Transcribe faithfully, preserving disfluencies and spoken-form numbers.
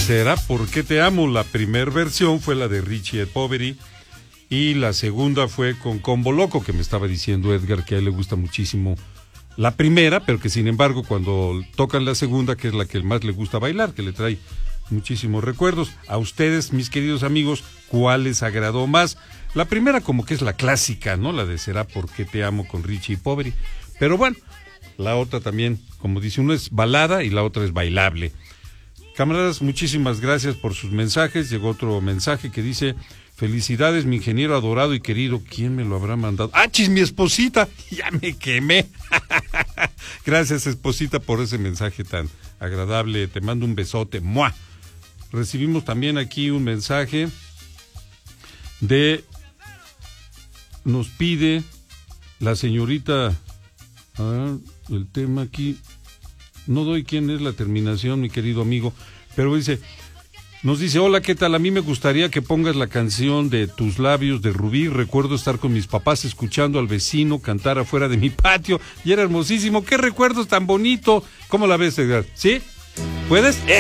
¿Será por qué te amo? La primera versión fue la de Richie Poveri y la segunda fue con Combo Loco, que me estaba diciendo Edgar que a él le gusta muchísimo la primera, pero que sin embargo cuando tocan la segunda, que es la que más le gusta bailar, que le trae muchísimos recuerdos. A ustedes, mis queridos amigos, ¿cuál les agradó más? La primera como que es la clásica, ¿no? La de Será porque te amo con Richie Poveri. Pero bueno, la otra también, como dice uno, es balada y la otra es bailable. Camaradas, muchísimas gracias por sus mensajes. Llegó otro mensaje que dice: felicidades, mi ingeniero adorado y querido. ¿Quién me lo habrá mandado? ¡Ah, chis, mi esposita! Ya me quemé. Gracias, esposita, por ese mensaje tan agradable. Te mando un besote. ¡Mua! Recibimos también aquí un mensaje de... Nos pide la señorita... Ah, el tema aquí... No doy quién es la terminación, mi querido amigo, pero dice, nos dice: hola, ¿qué tal? A mí me gustaría que pongas la canción de Tus labios de Rubí. Recuerdo estar con mis papás escuchando al vecino cantar afuera de mi patio y era hermosísimo. ¡Qué recuerdos tan bonito! ¿Cómo la ves, Edgar? ¿Sí? ¿Puedes?